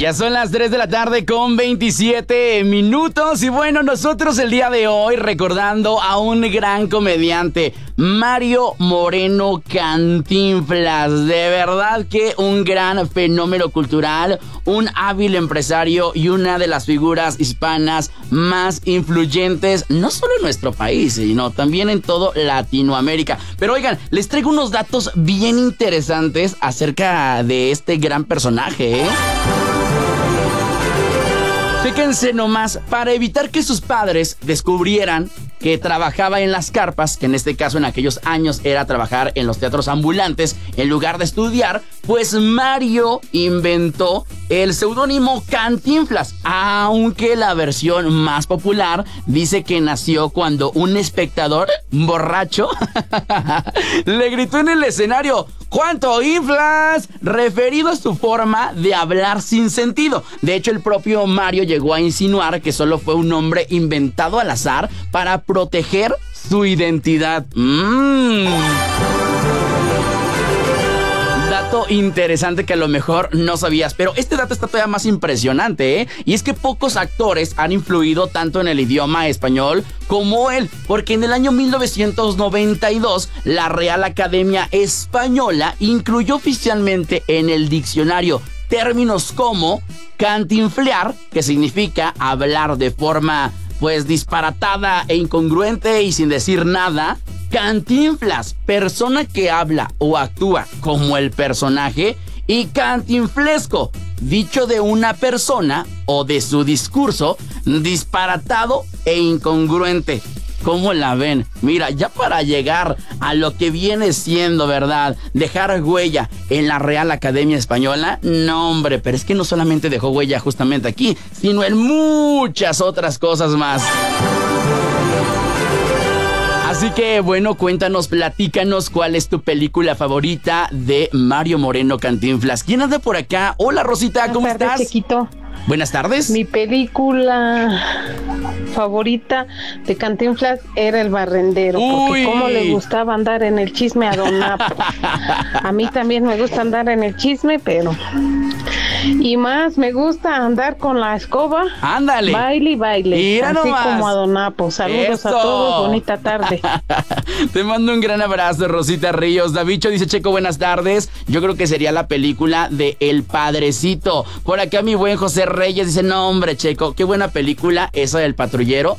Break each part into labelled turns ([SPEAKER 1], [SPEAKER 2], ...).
[SPEAKER 1] Ya son las 3 de la tarde con 27 minutos y bueno, nosotros el día de hoy recordando a un gran comediante, Mario Moreno Cantinflas. De verdad que un gran fenómeno cultural, un hábil empresario y una de las figuras hispanas más influyentes, no solo en nuestro país, sino también en todo Latinoamérica. Pero oigan, les traigo unos datos bien interesantes acerca de este gran personaje, ¿eh? Fíjense nomás, para evitar que sus padres descubrieran que trabajaba en las carpas, que en este caso en aquellos años era trabajar en los teatros ambulantes en lugar de estudiar, pues Mario inventó el seudónimo Cantinflas, aunque la versión más popular dice que nació cuando un espectador borracho le gritó en el escenario: ¿cuánto inflas?, referido a su forma de hablar sin sentido. De hecho, el propio Mario llegó a insinuar que solo fue un nombre inventado al azar para proteger su identidad. Dato interesante que a lo mejor no sabías, pero este dato está todavía más impresionante, ¿eh? Y es que pocos actores han influido tanto en el idioma español como él, porque en el año 1992 la Real Academia Española incluyó oficialmente en el diccionario términos como cantinflear, que significa hablar de forma pues disparatada e incongruente y sin decir nada. Cantinflas, persona que habla o actúa como el personaje. Y cantinflesco, dicho de una persona o de su discurso disparatado e incongruente. ¿Cómo la ven? Mira, ya para llegar a lo que viene siendo, ¿verdad?, dejar huella en la Real Academia Española. No, hombre, pero es que no solamente dejó huella justamente aquí, sino en muchas otras cosas más. Así que, bueno, cuéntanos, platícanos cuál es tu película favorita de Mario Moreno Cantinflas. ¿Quién anda por acá? Hola, Rosita, ¿cómo estás?
[SPEAKER 2] Buenas tardes, chiquito.
[SPEAKER 1] Buenas tardes.
[SPEAKER 2] Mi película favorita de Cantinflas era El Barrendero. Porque cómo le gustaba andar en el chisme a Don Napo. A mí también me gusta andar en el chisme, pero... Y más me gusta andar con la escoba.
[SPEAKER 1] Ándale.
[SPEAKER 2] Baile y baile.
[SPEAKER 1] Mira
[SPEAKER 2] así
[SPEAKER 1] nomás.
[SPEAKER 2] como a Don Napo. Saludos
[SPEAKER 1] Eso.
[SPEAKER 2] a todos. Bonita tarde.
[SPEAKER 1] Te mando un gran abrazo, Rosita Ríos. Davicho dice: Checo, buenas tardes. Yo creo que sería la película de El Padrecito. Por acá mi buen José Reyes dice: no, hombre, Checo, qué buena película esa del patrullero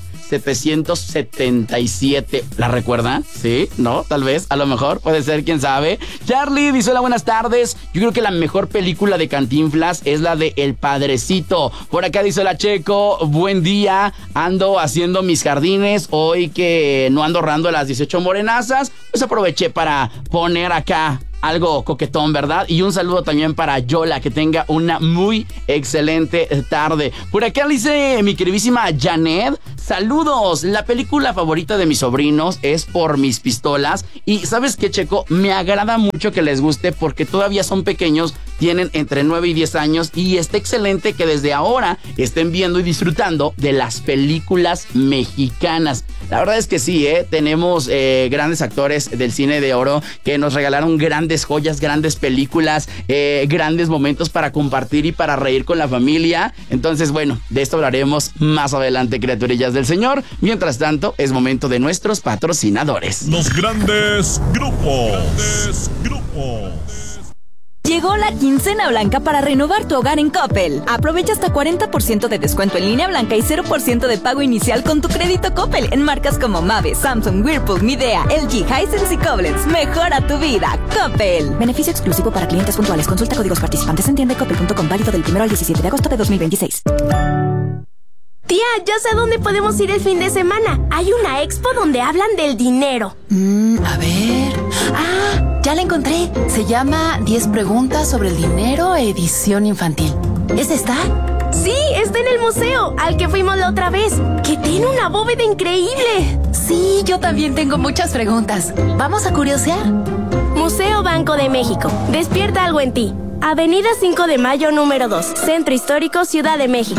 [SPEAKER 1] 777. ¿La recuerdan? ¿Sí? ¿No? Tal vez, a lo mejor, puede ser, quién sabe. Charlie dice: hola, buenas tardes. Yo creo que la mejor película de Cantinflas es la de El Padrecito. Por acá dice: hola, Checo, buen día. Ando haciendo mis jardines. Hoy que no ando ahorrando las 18 morenazas, pues aproveché para poner acá algo coquetón, ¿verdad? Y un saludo también para Yola, que tenga una muy excelente tarde. Por acá dice mi queridísima Janet: saludos, la película favorita de mis sobrinos es Por mis pistolas. Y ¿sabes qué, Checo? Me agrada mucho que les guste porque todavía son pequeños, tienen entre 9 y 10 años y está excelente que desde ahora estén viendo y disfrutando de las películas mexicanas. La verdad es que sí, tenemos grandes actores del cine de oro que nos regalaron grandes joyas, grandes películas, grandes momentos para compartir y para reír con la familia. Entonces, bueno, de esto hablaremos más adelante, criaturillas del Señor. Mientras tanto, es momento de nuestros patrocinadores.
[SPEAKER 3] Los grandes grupos.
[SPEAKER 4] Llegó la quincena blanca para renovar tu hogar en Coppel. Aprovecha hasta 40% de descuento en línea blanca y 0% de pago inicial con tu crédito Coppel en marcas como Mave, Samsung, Whirlpool, Midea, LG, Hisense y Koblenz. Mejora tu vida, Coppel. Beneficio exclusivo para clientes puntuales. Consulta códigos participantes en tienda y coppel.com, válido del 1 al 17 de agosto de 2026.
[SPEAKER 5] Tía, ya sé dónde podemos ir el fin de semana. Hay una expo donde hablan del dinero.
[SPEAKER 6] A ver... ya la encontré. Se llama 10 preguntas sobre el dinero, edición infantil. ¿Es esta?
[SPEAKER 5] Sí, está en el museo, al que fuimos la otra vez, que tiene una bóveda increíble.
[SPEAKER 6] Sí, yo también tengo muchas preguntas. ¿Vamos a curiosear?
[SPEAKER 5] Museo Banco de México. Despierta algo en ti. Avenida 5 de Mayo, número 2. Centro Histórico, Ciudad de México.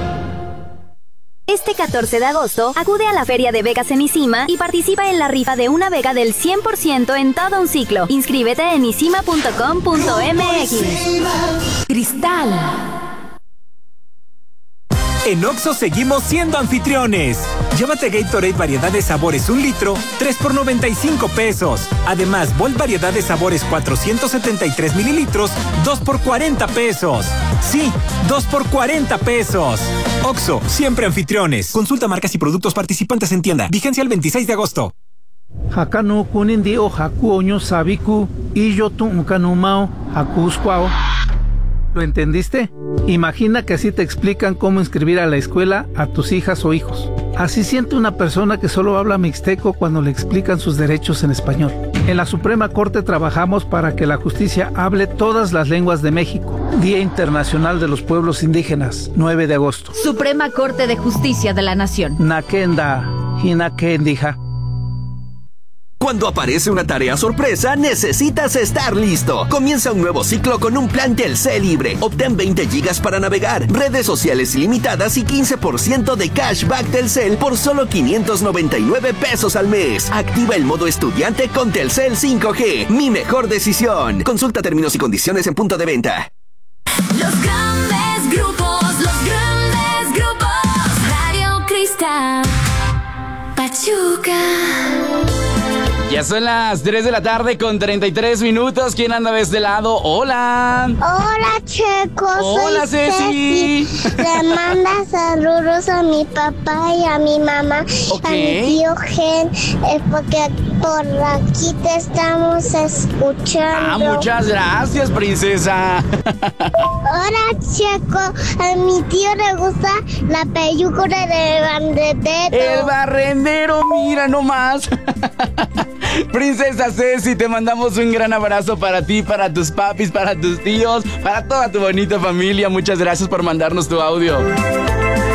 [SPEAKER 7] Este 14 de agosto, acude a la Feria de Vegas en Isima y participa en la rifa de una beca del 100% en todo un ciclo. Inscríbete en isima.com.mx.
[SPEAKER 6] Cristal.
[SPEAKER 8] En Oxxo seguimos siendo anfitriones. Llévate Gatorade variedad de sabores 1 litro, 3 por 95 pesos. Además, Volt variedad de sabores 473 mililitros, 2 por 40 pesos. Sí, 2 por 40 pesos. Oxxo, siempre anfitriones. Consulta marcas y productos participantes en tienda. Vigencia el 26 de agosto.
[SPEAKER 9] Hakano kunindio haku oño sabiku y yo tu unkanumao hakusquao. ¿Lo entendiste? Imagina que así te explican cómo inscribir a la escuela a tus hijas o hijos. Así siente una persona que solo habla mixteco cuando le explican sus derechos en español. En la Suprema Corte trabajamos para que la justicia hable todas las lenguas de México. Día Internacional de los Pueblos Indígenas, 9 de agosto.
[SPEAKER 10] Suprema Corte de Justicia de la Nación.
[SPEAKER 9] Nakenda, hinakendija.
[SPEAKER 11] Cuando aparece una tarea sorpresa, necesitas estar listo. Comienza un nuevo ciclo con un plan Telcel libre. Obtén 20 gigas para navegar, redes sociales ilimitadas y 15% de cashback Telcel por solo 599 pesos al mes. Activa el modo estudiante con Telcel 5G. Mi mejor decisión. Consulta términos y condiciones en punto de venta.
[SPEAKER 12] Los grandes grupos, Radio Cristal, Pachuca.
[SPEAKER 1] Ya son las 3 de la tarde con 33 minutos. ¿Quién anda de este lado? ¡Hola!
[SPEAKER 13] Hola, Checo.
[SPEAKER 1] ¡Hola,
[SPEAKER 13] soy
[SPEAKER 1] Ceci!
[SPEAKER 13] Le manda saludos a mi papá y a mi mamá, a mi tío Gen, porque por aquí te estamos escuchando.
[SPEAKER 1] Muchas gracias, princesa.
[SPEAKER 13] Hola, Checo. A mi tío le gusta la película de Barrendero.
[SPEAKER 1] El Barrendero, mira nomás. Princesa Ceci, te mandamos un gran abrazo para ti, para tus papis, para tus tíos, para toda tu bonita familia. Muchas gracias por mandarnos tu audio.